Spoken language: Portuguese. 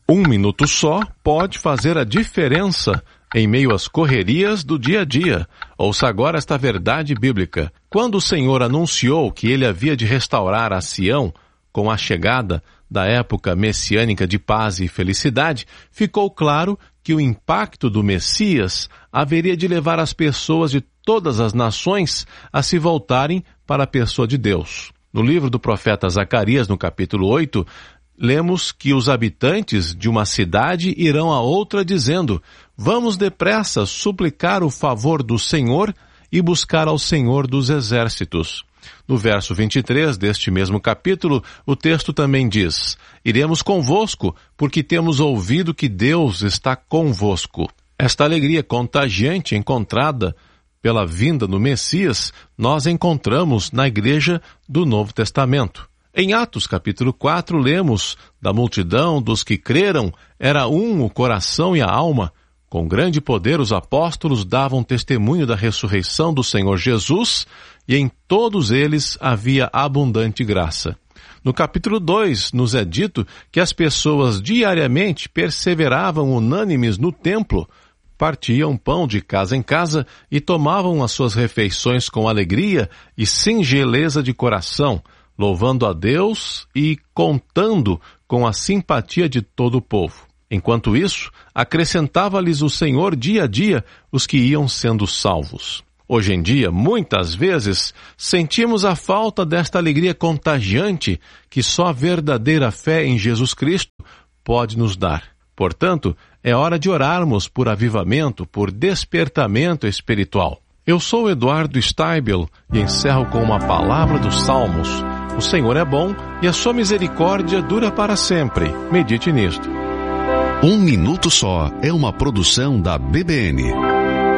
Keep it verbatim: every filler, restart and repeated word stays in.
Um minuto só pode fazer a diferença em meio às correrias do dia a dia. Ouça agora esta verdade bíblica. Quando o Senhor anunciou que ele havia de restaurar a Sião com a chegada da época messiânica de paz e felicidade, ficou claro que o impacto do Messias haveria de levar as pessoas de todas as nações a se voltarem para a pessoa de Deus. No livro do profeta Zacarias, no capítulo oito, lemos que os habitantes de uma cidade irão a outra dizendo: vamos depressa suplicar o favor do Senhor e buscar ao Senhor dos exércitos. No verso vinte e três deste mesmo capítulo, o texto também diz: iremos convosco, porque temos ouvido que Deus está convosco. Esta alegria contagiante encontrada pela vinda do Messias, nós encontramos na igreja do Novo Testamento. Em Atos capítulo quatro, lemos: da multidão dos que creram, era um o coração e a alma. Com grande poder os apóstolos davam testemunho da ressurreição do Senhor Jesus, e em todos eles havia abundante graça. No capítulo dois, nos é dito que as pessoas diariamente perseveravam unânimes no templo, partiam pão de casa em casa e tomavam as suas refeições com alegria e singeleza de coração, louvando a Deus e contando com a simpatia de todo o povo. Enquanto isso, acrescentava-lhes o Senhor dia a dia os que iam sendo salvos. Hoje em dia, muitas vezes, sentimos a falta desta alegria contagiante que só a verdadeira fé em Jesus Cristo pode nos dar. Portanto, é hora de orarmos por avivamento, por despertamento espiritual. Eu sou Eduardo Steibel e encerro com uma palavra dos Salmos. O Senhor é bom e a sua misericórdia dura para sempre. Medite nisto. Um Minuto Só é uma produção da B B N.